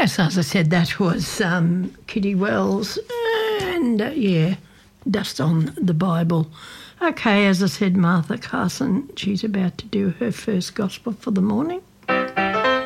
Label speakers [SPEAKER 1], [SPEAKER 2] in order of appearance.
[SPEAKER 1] Yes, as I said, that was Kitty Wells and, Dust on the Bible. Okay, as I said, Martha Carson, she's about to do her first gospel for the morning.